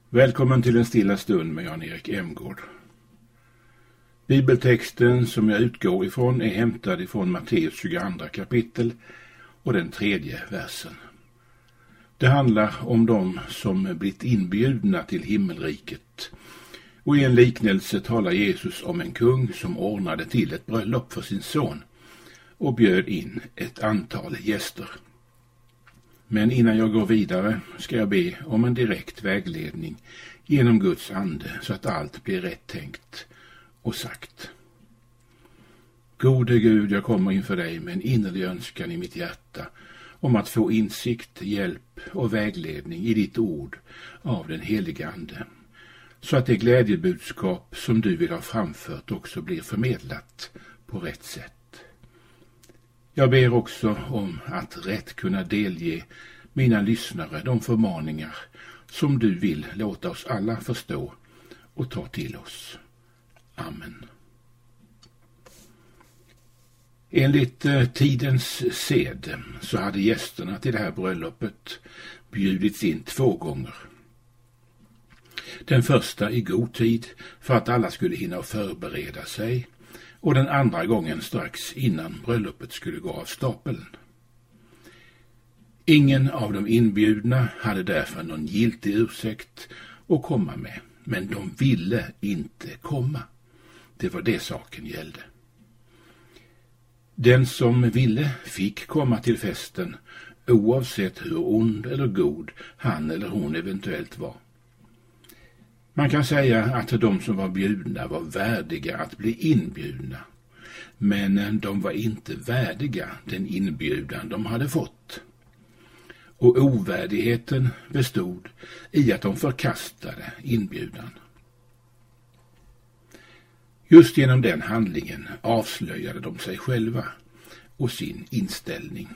Välkommen till en stilla stund med Jan-Erik Emgård. Bibeltexten som jag utgår ifrån är hämtad ifrån Matteus 22 kapitel och den 3:e versen. Det handlar om dem som blivit inbjudna till himmelriket. Och i en liknelse talar Jesus om en kung som ordnade till ett bröllop för sin son och bjöd in ett antal gäster. Men innan jag går vidare ska jag be om en direkt vägledning genom Guds ande så att allt blir rätt tänkt och sagt. Gode Gud, jag kommer inför dig med en innerlig önskan i mitt hjärta om att få insikt, hjälp och vägledning i ditt ord av den heliga ande, så att det glädjebudskap som du vill ha framfört också blir förmedlat på rätt sätt. Jag ber också om att rätt kunna delge mina lyssnare de förmaningar som du vill låta oss alla förstå och ta till oss. Amen. Enligt tidens sed så hade gästerna till det här bröllopet bjudits in 2 gånger. Den första i god tid för att alla skulle hinna förbereda sig, och den andra gången strax innan bröllopet skulle gå av stapeln. Ingen av de inbjudna hade därför någon giltig ursäkt att komma med, men de ville inte komma. Det var det saken gällde. Den som ville fick komma till festen, oavsett hur ond eller god han eller hon eventuellt var. Man kan säga att de som var bjudna var värdiga att bli inbjudna, men de var inte värdiga den inbjudan de hade fått. Och ovärdigheten bestod i att de förkastade inbjudan. Just genom den handlingen avslöjade de sig själva och sin inställning.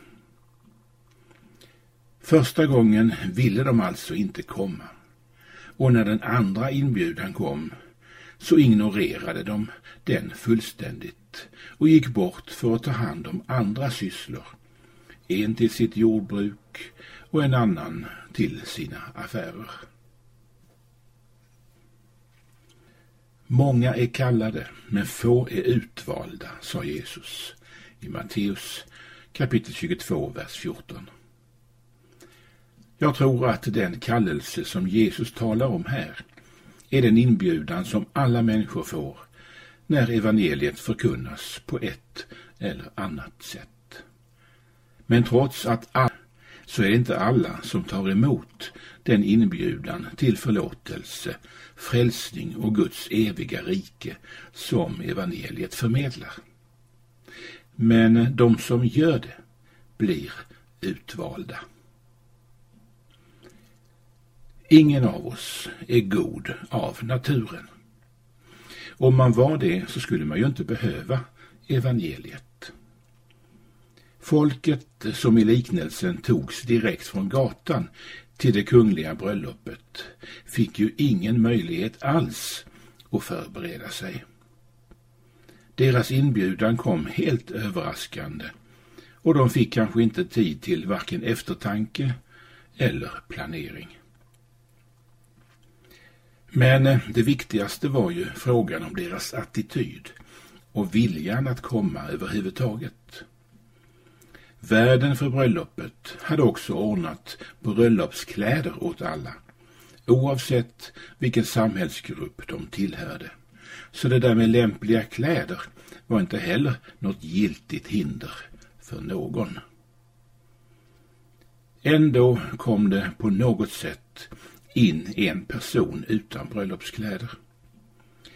Första gången ville de alltså inte komma. Och när den andra inbjudan kom så ignorerade de den fullständigt och gick bort för att ta hand om andra sysslor. En till sitt jordbruk och en annan till sina affärer. Många är kallade, men få är utvalda, sa Jesus i Matteus kapitel 22, vers 14. Jag tror att den kallelse som Jesus talar om här är den inbjudan som alla människor får när evangeliet förkunnas på ett eller annat sätt. Men trots att så är det inte alla som tar emot den inbjudan till förlåtelse, frälsning och Guds eviga rike som evangeliet förmedlar. Men de som gör det blir utvalda. Ingen av oss är god av naturen. Om man var det så skulle man ju inte behöva evangeliet. Folket som i liknelsen togs direkt från gatan till det kungliga bröllopet fick ju ingen möjlighet alls att förbereda sig. Deras inbjudan kom helt överraskande och de fick kanske inte tid till varken eftertanke eller planering. Men det viktigaste var ju frågan om deras attityd och viljan att komma överhuvudtaget. Värden för bröllopet hade också ordnat bröllopskläder åt alla, oavsett vilken samhällsgrupp de tillhörde. Så det där med lämpliga kläder var inte heller något giltigt hinder för någon. Ändå kom det på något sätt in en person utan bröllopskläder.